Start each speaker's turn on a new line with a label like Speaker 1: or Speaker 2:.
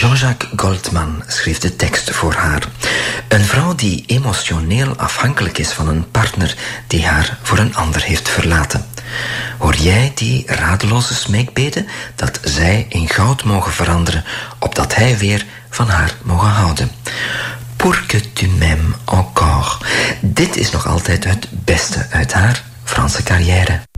Speaker 1: Jean-Jacques Goldman schreef de tekst voor haar. Een vrouw die emotioneel afhankelijk is van een partner die haar voor een ander heeft verlaten. Hoor jij die radeloze smeekbeden dat zij in goud mogen veranderen, opdat hij weer van haar mogen houden? Pour que tu m'aimes encore. Dit is nog altijd het beste uit haar Franse carrière.